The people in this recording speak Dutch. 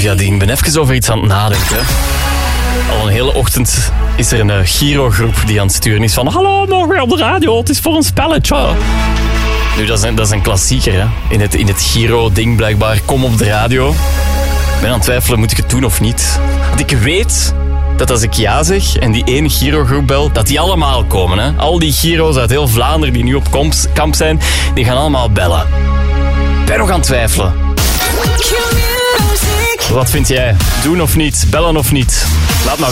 Ja, ik ben even over iets aan het nadenken. Al een hele ochtend is er een Giro-groep die aan het sturen is van... Hallo, mogen we op de radio? Het is voor een spelletje. Nu, dat is een klassieker, hè. In het Giro-ding blijkbaar. Kom op de radio. Ik ben aan het twijfelen, moet ik het doen of niet? Want ik weet dat als ik ja zeg en die ene Giro-groep bel, dat die allemaal komen, hè. Al die Giro's uit heel Vlaanderen die nu op kamp zijn, die gaan allemaal bellen. Ik ben nog aan het twijfelen. Wat vind jij? Doen of niet? Bellen of niet? Laat maar weten.